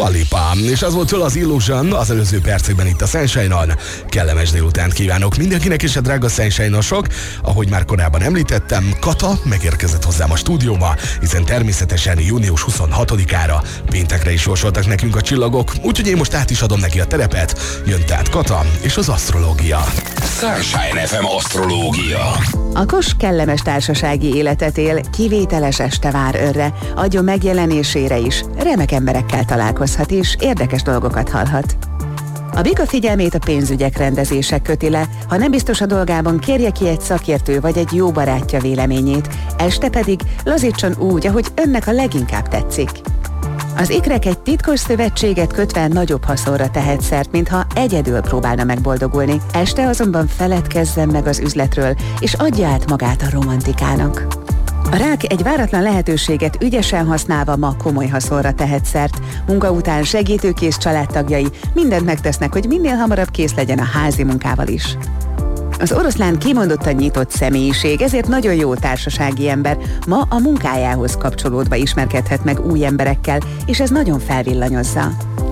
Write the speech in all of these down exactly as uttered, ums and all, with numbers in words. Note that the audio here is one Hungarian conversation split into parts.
Dua Lipa, és az volt tőle az Illusion az előző percekben itt a Sunshine-on. Kellemes délutánt kívánok mindenkinek és a drága Sunshine-osok. Ahogy már korábban említettem, Kata megérkezett hozzám a stúdióba, hiszen természetesen június huszonhatodikára péntekre is jósoltak nekünk a csillagok, úgyhogy én most át is adom neki a terepet. Jön tehát Kata és az asztrológia. Sunshine ef em asztrológia. A Kos kellemes társasági életet él, kivételes este vár önre, agyon megjelenésére is, remek emberekkel találkozhat és érdekes dolgokat hallhat. A bika figyelmét a pénzügyek rendezése köti le, ha nem biztos a dolgában, kérje ki egy szakértő vagy egy jó barátja véleményét, este pedig lazítson úgy, ahogy önnek a leginkább tetszik. Az ikrek egy titkos szövetséget kötve nagyobb haszonra tehet szert, mintha egyedül próbálna megboldogulni. Este azonban feledkezzen meg az üzletről, és adja át magát a romantikának. A rák egy váratlan lehetőséget ügyesen használva ma komoly haszonra tehet szert. Munka után segítőkész családtagjai mindent megtesznek, hogy minél hamarabb kész legyen a házi munkával is. Az oroszlán kimondottan nyitott személyiség, ezért nagyon jó társasági ember. Ma a munkájához kapcsolódva ismerkedhet meg új emberekkel, és ez nagyon felvillanyozza.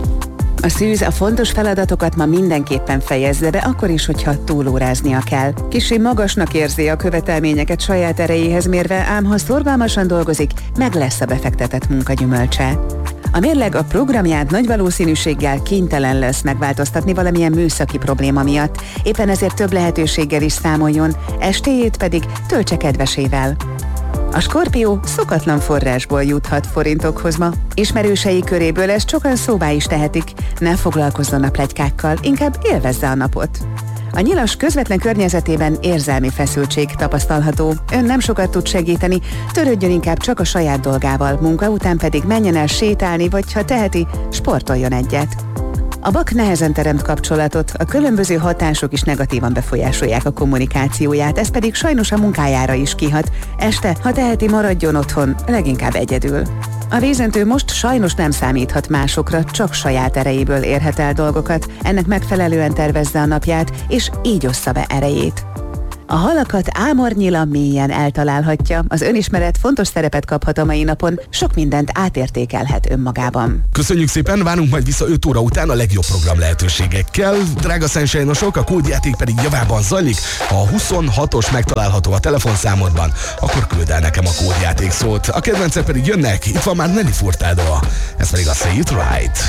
A szűz a fontos feladatokat ma mindenképpen fejezze be, akkor is, hogyha túlóráznia kell. Kissé magasnak érzi a követelményeket saját erejéhez mérve, ám ha szorgalmasan dolgozik, meg lesz a befektetett munka gyümölcse. A mérleg a programját nagy valószínűséggel kénytelen lesz megváltoztatni valamilyen műszaki probléma miatt, éppen ezért több lehetőséggel is számoljon, estéjét pedig töltse kedvesével. A Skorpió szokatlan forrásból juthat forintokhoz ma. Ismerősei köréből ezt sokan szóvá is tehetik, ne foglalkozzon a pletykákkal, inkább élvezze a napot. A nyilas közvetlen környezetében érzelmi feszültség tapasztalható. Ön nem sokat tud segíteni, törődjön inkább csak a saját dolgával, munka után pedig menjen el sétálni, vagy ha teheti, sportoljon egyet. A Bak nehezen teremt kapcsolatot, a különböző hatások is negatívan befolyásolják a kommunikációját, ez pedig sajnos a munkájára is kihat. Este, ha teheti, maradjon otthon, leginkább egyedül. A Vézentő most sajnos nem számíthat másokra, csak saját erejéből érhet el dolgokat, ennek megfelelően tervezze a napját, és így ossza be erejét. A halakat ámornyila mélyen eltalálhatja, az önismeret fontos szerepet kaphat a mai napon, sok mindent átértékelhet önmagában. Köszönjük szépen, várunk majd vissza öt óra után a legjobb program lehetőségekkel. Drága Sunshine-osok, a kódjáték pedig javában zajlik. Ha a huszonhatos megtalálható a telefonszámodban, akkor küld el nekem a kódjáték szót. A kedvencek pedig jönnek, itt van már Nelly Furtado. Ez pedig a Say It Right.